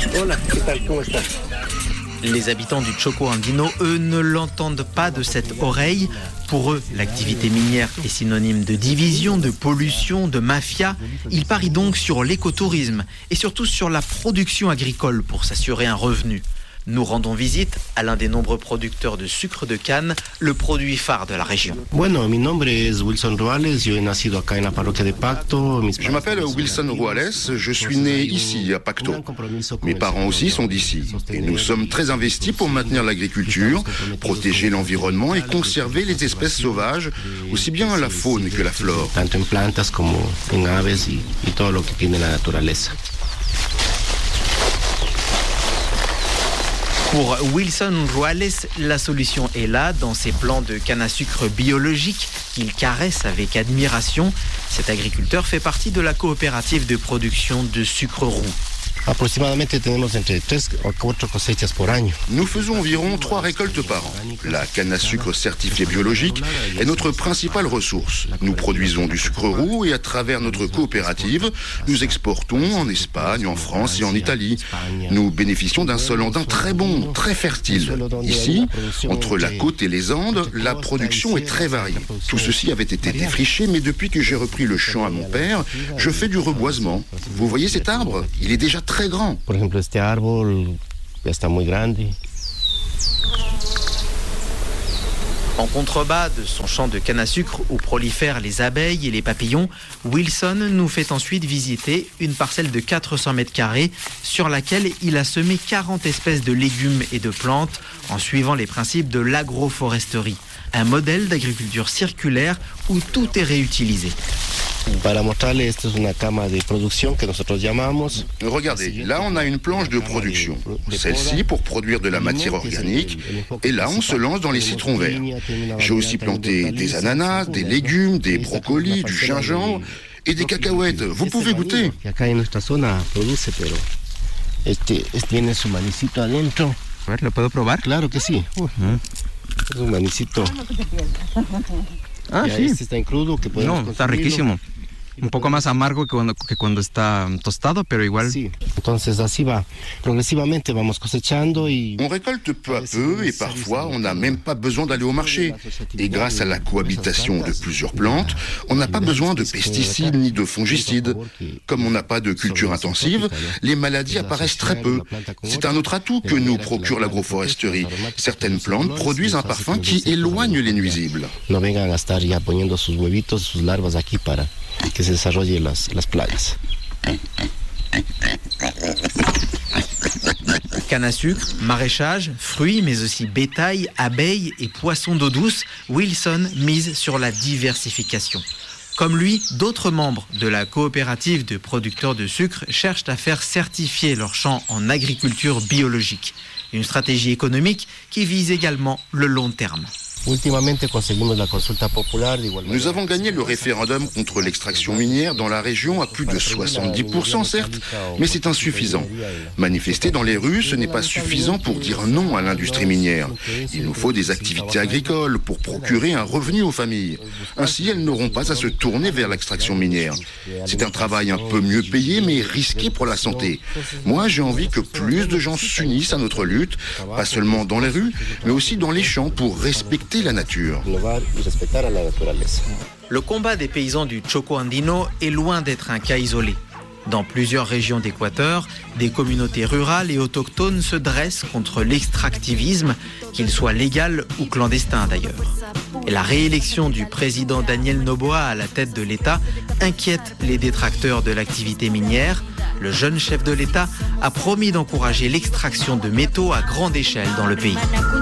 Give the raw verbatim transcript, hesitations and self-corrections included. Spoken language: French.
Hola, ¿qué tal? ¿Cómo estás? Les habitants du Choco Andino, eux, ne l'entendent pas de cette oreille. Pour eux, l'activité minière est synonyme de division, de pollution, de mafia. Ils parient donc sur l'écotourisme et surtout sur la production agricole pour s'assurer un revenu. Nous rendons visite à l'un des nombreux producteurs de sucre de canne, le produit phare de la région. Bueno, mi nombre es Wilson Ruales, yo he nacido acá en la parroquia de Pacto. Je m'appelle Wilson Ruales, je suis né ici à Pacto. Mes parents aussi sont d'ici et nous sommes très investis pour maintenir l'agriculture, protéger l'environnement et conserver les espèces sauvages, aussi bien la faune que la flore. Tanto en plantas como en aves y, y todo lo que tiene la naturaleza. Pour Wilson Ruales, la solution est là, dans ses plants de canne à sucre biologique qu'il caresse avec admiration. Cet agriculteur fait partie de la coopérative de production de sucre roux. Aproximadamente tenemos entre tres o cuatro cosechas por año. Nous faisons environ trois récoltes par an. La canne à sucre certifiée biologique est notre principale ressource. Nous produisons du sucre roux et à travers notre coopérative, nous exportons en Espagne, en France et en Italie. Nous bénéficions d'un sol andin très bon, très fertile. Ici, entre la côte et les Andes, la production est très variée. Tout ceci avait été défriché, mais depuis que j'ai repris le champ à mon père, je fais du reboisement. Vous voyez cet arbre? Il est déjà très grand. Por ejemplo, este árbol ya está muy grande. En contrebas de son champ de canne à sucre où prolifèrent les abeilles et les papillons, Wilson nous fait ensuite visiter une parcelle de quatre cents mètres carrés sur laquelle il a semé quarante espèces de légumes et de plantes en suivant les principes de l'agroforesterie, un modèle d'agriculture circulaire où tout est réutilisé. Para mostrarles, esta es una cama de producción que nosotros llamamos. Regardez, là on a une planche de production. Celle-ci pour produire de la matière organique. Et là on se lance dans les citrons verts. J'ai aussi planté des ananas, des légumes, des brocolis, du gingembre et des cacahuètes. Vous pouvez goûter. Acá en nuestra zona produce, pero este, este tiene su manicito adentro. A ver, ¿lo puedo probar? Claro que sí. Uh, es un manicito. Ah, ya sí. Este está en crudo, que podemos No, está riquísimo. Un poco más amargo que cuando, que cuando está tostado, pero igual. Sí. Entonces así va. Progresivamente vamos cosechando y... On récolte peu à peu et parfois on n'a même pas besoin d'aller au marché. Et grâce à la cohabitation de plusieurs plantes, on n'a pas besoin de pesticides ni de fongicides. Comme on n'a pas de culture intensive, les maladies apparaissent très peu. C'est un autre atout que nous procure l'agroforesterie. Certaines plantes produisent un parfum qui éloigne les nuisibles. No vengan a estar ya poniendo sus huevitos, sus larvas aquí para que se desarrollen las, las plagas. Canne à sucre, maraîchage, fruits, mais aussi bétail, abeilles et poissons d'eau douce, Wilson mise sur la diversification. Comme lui, d'autres membres de la coopérative de producteurs de sucre cherchent à faire certifier leurs champs en agriculture biologique. Une stratégie économique qui vise également le long terme. Nous avons gagné le référendum contre l'extraction minière dans la région à plus de soixante-dix pour cent certes, mais c'est insuffisant. Manifester dans les rues, ce n'est pas suffisant pour dire non à l'industrie minière. Il nous faut des activités agricoles pour procurer un revenu aux familles. Ainsi, elles n'auront pas à se tourner vers l'extraction minière. C'est un travail un peu mieux payé, mais risqué pour la santé. Moi, j'ai envie que plus de gens s'unissent à notre lutte, pas seulement dans les rues, mais aussi dans les champs pour respecter la nature. Le combat des paysans du Choco Andino est loin d'être un cas isolé. Dans plusieurs régions d'Équateur, des communautés rurales et autochtones se dressent contre l'extractivisme, qu'il soit légal ou clandestin d'ailleurs. Et la réélection du président Daniel Noboa à la tête de l'État inquiète les détracteurs de l'activité minière. Le jeune chef de l'État a promis d'encourager l'extraction de métaux à grande échelle dans le pays.